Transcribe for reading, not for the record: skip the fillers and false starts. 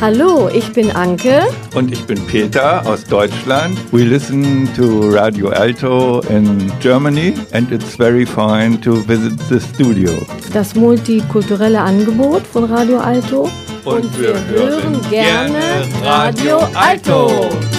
Hallo, ich bin Anke. Und ich bin Peter aus Deutschland. We listen to Radio Alto in Germany and it's very fine to visit the studio. Das multikulturelle Angebot von Radio Alto. Und wir hören gerne Radio Alto.